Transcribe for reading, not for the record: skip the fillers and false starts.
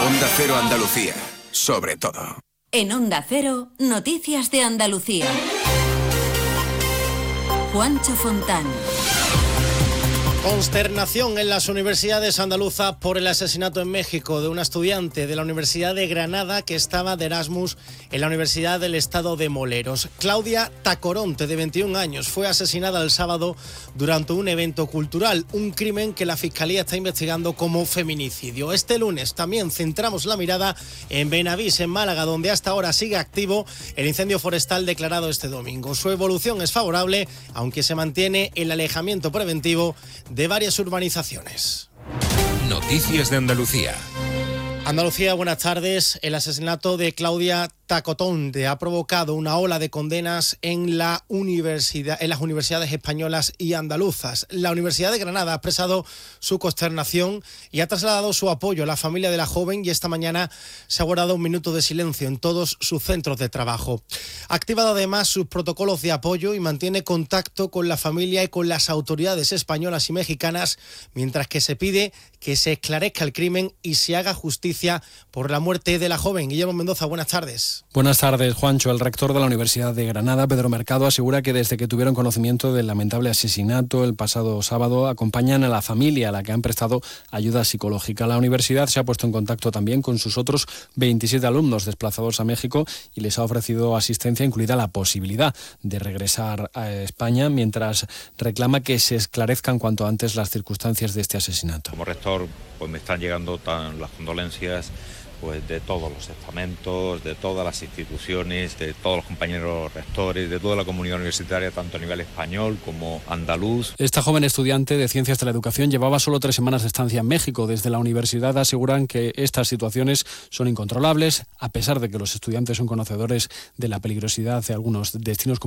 Onda Cero Andalucía, sobre todo. En Onda Cero, noticias de Andalucía. Juancho Fontán. Consternación en las universidades andaluzas por el asesinato en México de una estudiante de la Universidad de Granada que estaba de Erasmus en la Universidad del Estado de Moleros. Claudia Tacoronte, de 21 años, fue asesinada el sábado durante un evento cultural, un crimen que la Fiscalía está investigando como feminicidio. Este lunes también centramos la mirada en Benavís, en Málaga, donde hasta ahora sigue activo el incendio forestal declarado este domingo. Su evolución es favorable, aunque se mantiene el alejamiento preventivo de varias urbanizaciones. Noticias de Andalucía. Andalucía, buenas tardes. El asesinato de Claudia Tacoronte ha provocado una ola de condenas en las universidades españolas y andaluzas. La Universidad de Granada ha expresado su consternación y ha trasladado su apoyo a la familia de la joven, y esta mañana se ha guardado un minuto de silencio en todos sus centros de trabajo. Ha activado además sus protocolos de apoyo y mantiene contacto con la familia y con las autoridades españolas y mexicanas, mientras que se pide que se esclarezca el crimen y se haga justicia por la muerte de la joven. Guillermo Mendoza, buenas tardes. Buenas tardes, Juancho. El rector de la Universidad de Granada, Pedro Mercado, asegura que desde que tuvieron conocimiento del lamentable asesinato el pasado sábado, acompañan a la familia a la que han prestado ayuda psicológica. La universidad se ha puesto en contacto también con sus otros 27 alumnos desplazados a México y les ha ofrecido asistencia, incluida la posibilidad de regresar a España, mientras reclama que se esclarezcan cuanto antes las circunstancias de este asesinato. Como rector, pues me están llegando las condolencias pues de todos los estamentos, de todas las instituciones, de todos los compañeros rectores, de toda la comunidad universitaria, tanto a nivel español como andaluz. Esta joven estudiante de Ciencias de la Educación llevaba solo 3 semanas de estancia en México. Desde la universidad aseguran que estas situaciones son incontrolables, a pesar de que los estudiantes son conocedores de la peligrosidad de algunos destinos